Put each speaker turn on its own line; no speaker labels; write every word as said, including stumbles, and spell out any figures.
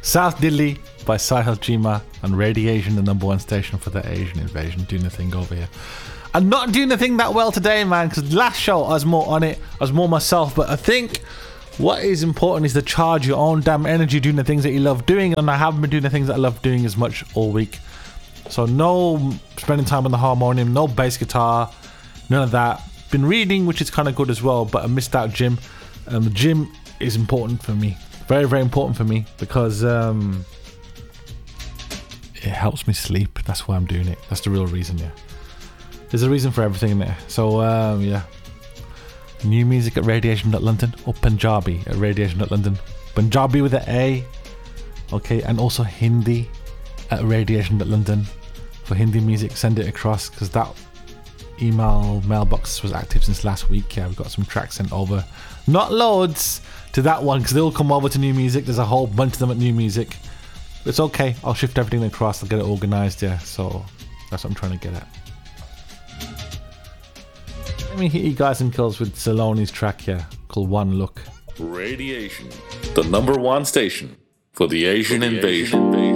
South Delhi by Sahil Chima and Radiation, the number one station for the Asian invasion, doing the thing over here. I'm not doing the thing that well today, man, because last show I was more on it, I was more myself, but I think what is important is to charge your own damn energy doing the things that you love doing, and I haven't been doing the things that I love doing as much all week. So no spending time on the harmonium, no bass guitar, none of that. Been reading, which is kind of good as well, but I missed out gym. Um, the gym is important for me. Very, very important for me because um, it helps me sleep. That's why I'm doing it. That's the real reason, yeah. There's a reason for everything in there. So, um, yeah. New music at Radiation dot London or Punjabi at Radiation dot London. Punjabi with an A. Okay, and also Hindi at Radiation dot London. For Hindi music, send it across because that email mailbox was active since last week. Yeah, we've got some tracks sent over. Not loads to that one because they all come over to new music. There's a whole bunch of them at new music. It's okay. I'll shift everything across. I'll get it organised. Yeah, so that's what I'm trying to get at. Let me hit you guys some kills with Saloni's track here called One Look.
Radiation, the number one station for the Asian invasion.